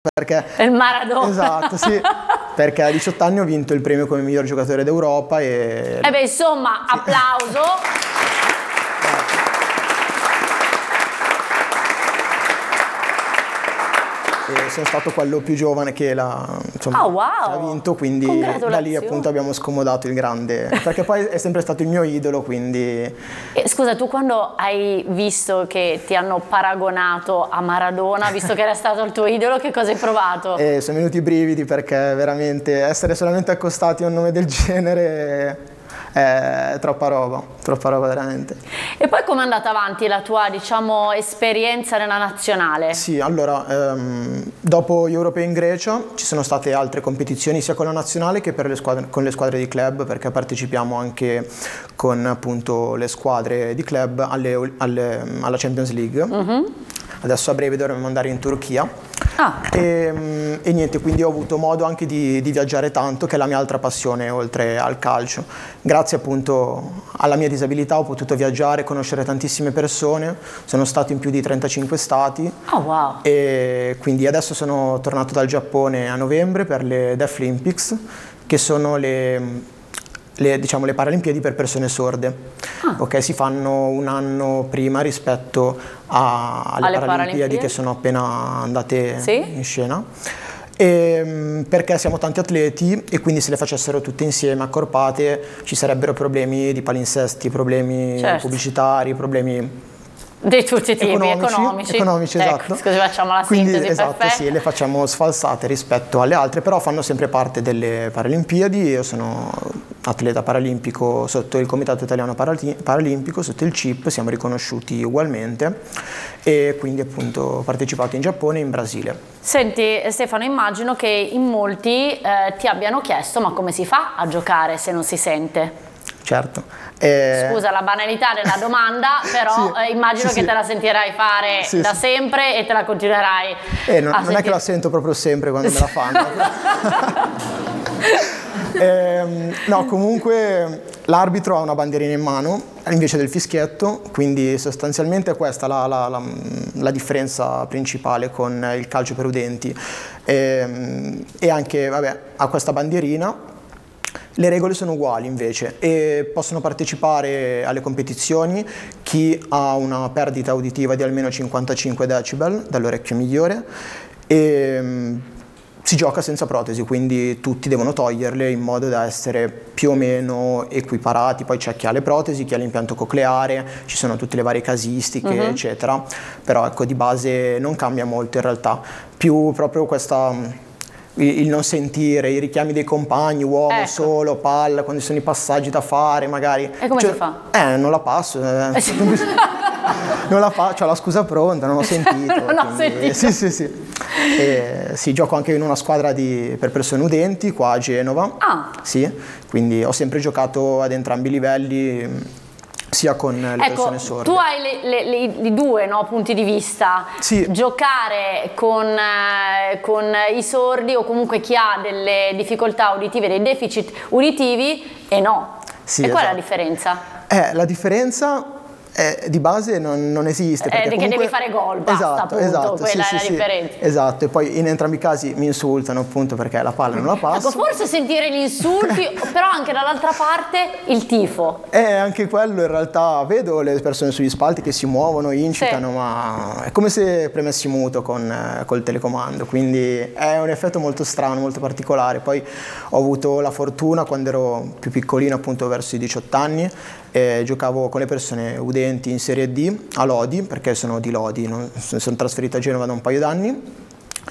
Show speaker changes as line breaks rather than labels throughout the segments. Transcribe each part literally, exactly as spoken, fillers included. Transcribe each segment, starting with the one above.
perché
il Maradona.
Esatto, sì, perché a diciotto anni ho vinto il premio come miglior giocatore d'Europa e...
E beh, insomma, sì. Applauso.
E sono stato quello più giovane che, la, insomma,
oh, wow.
che ha vinto, quindi da lì appunto abbiamo scomodato il grande, perché poi è sempre stato il mio idolo, quindi...
E, scusa, tu quando hai visto che ti hanno paragonato a Maradona, visto che era stato il tuo idolo, che cosa hai provato?
E sono venuti i brividi, perché veramente essere solamente accostati a un nome del genere... è troppa roba, troppa roba veramente.
E poi com'è andata avanti la tua, diciamo, esperienza nella nazionale?
Sì, allora, ehm, dopo gli europei in Grecia ci sono state altre competizioni sia con la nazionale che per le squadre, con le squadre di club, perché partecipiamo anche con appunto le squadre di club alle, alle, alla Champions League. Mm-hmm. Adesso a breve dovremo andare in Turchia. Ah. E, e niente, quindi ho avuto modo anche di, di viaggiare tanto, che è la mia altra passione oltre al calcio. Grazie appunto alla mia disabilità ho potuto viaggiare, conoscere tantissime persone, sono stato in più di trentacinque stati.
Oh, wow.
E quindi adesso sono tornato dal Giappone a novembre per le Deaflympics, che sono le... Le, diciamo, le Paralimpiadi per persone sorde. Ah. Okay, si fanno un anno prima rispetto a, alle, alle Paralimpiadi, Paralimpiadi che sono appena andate sì? in scena. E, perché siamo tanti atleti e quindi se le facessero tutte insieme accorpate ci sarebbero problemi di palinsesti, problemi certo. pubblicitari, problemi
di tutti i tipi,
economici,
economici,
economici
ecco,
esatto.
Scusi, facciamo la
Quindi,
sintesi
esatto,
perfetta.
Sì, le facciamo sfalsate rispetto alle altre, però fanno sempre parte delle Paralimpiadi. Io sono atleta paralimpico sotto il Comitato Italiano Paralimpico, sotto il C I P, siamo riconosciuti ugualmente e quindi appunto ho partecipato in Giappone e in Brasile.
Senti Stefano, immagino che in molti eh, ti abbiano chiesto ma come si fa a giocare se non si sente?
Certo. Eh...
Scusa la banalità della domanda, però sì, eh, immagino sì, che sì. te la sentirai fare sì, da sì. sempre e te la continuerai
eh, non,
a
non
sentire.
È che la sento proprio sempre quando me la fanno. eh, no, comunque l'arbitro ha una bandierina in mano invece del fischietto, quindi sostanzialmente questa è la, la, la, la differenza principale con il calcio per udenti. Eh, e anche, vabbè, ha questa bandierina. Le regole sono uguali invece e possono partecipare alle competizioni chi ha una perdita uditiva di almeno cinquantacinque decibel dall'orecchio migliore e um, si gioca senza protesi, quindi tutti devono toglierle in modo da essere più o meno equiparati. Poi c'è chi ha le protesi, chi ha l'impianto cocleare, ci sono tutte le varie casistiche, uh-huh. eccetera, però ecco di base non cambia molto in realtà, più proprio questa... il non sentire, i richiami dei compagni, uomo, ecco. solo, palla, quando ci sono i passaggi da fare magari.
E come
cioè,
si fa?
Eh, non la passo. Eh. Eh sì. Non la faccio, ho la scusa pronta, non ho sentito.
non ho sentito.
Sì, sì, sì. E, sì, gioco anche in una squadra di, per persone udenti qua a Genova.
Ah.
Sì, quindi ho sempre giocato ad entrambi i livelli. Sia con le
ecco,
persone sorde.
Tu hai le, le, le, i due no, punti di vista,
sì.
giocare con, eh, con i sordi o comunque chi ha delle difficoltà uditive, dei deficit uditivi e no.
Sì,
e
esatto.
qual è la differenza?
Eh, la differenza è, di base non, non esiste.
Perché,
perché
eh,
comunque...
devi fare gol, basta,
esatto,
appunto,
esatto,
quella
sì,
è
sì,
la differenza.
Sì, esatto, e poi in entrambi i casi mi insultano appunto perché la palla non la passo.
Ecco, forse sentire gli insulti, però anche dall'altra parte il tifo.
Eh, anche quello in realtà, vedo le persone sugli spalti che si muovono, incitano, sì. ma è come se premessi muto con eh, col telecomando, quindi è un effetto molto strano, molto particolare. Poi ho avuto la fortuna quando ero più piccolino, appunto verso i diciotto anni, e giocavo con le persone udenti in Serie D a Lodi, perché sono di Lodi, non, sono trasferito a Genova da un paio d'anni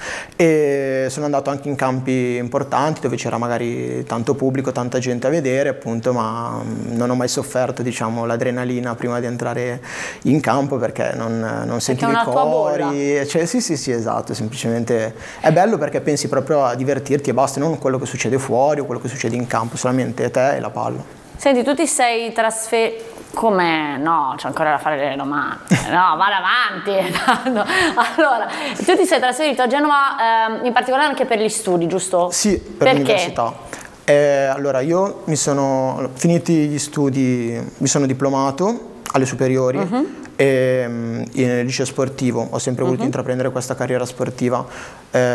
e sono andato anche in campi importanti dove c'era magari tanto pubblico, tanta gente a vedere appunto, ma non ho mai sofferto, diciamo, l'adrenalina prima di entrare in campo perché non, non sentivo i cori, cioè, sì sì sì esatto, semplicemente è bello perché pensi proprio a divertirti e basta, non quello che succede fuori o quello che succede in campo, solamente te e la palla.
Senti, tu ti sei trasferito... Come? No, c'è ancora da fare delle domande. No, vado avanti. No. Allora, tu ti sei trasferito a Genova, eh, in particolare anche per gli studi, giusto?
Sì, per l'università. Eh, allora, io mi sono, finiti gli studi, mi sono diplomato alle superiori uh-huh. e nel liceo sportivo. Ho sempre voluto uh-huh. intraprendere questa carriera sportiva. Eh,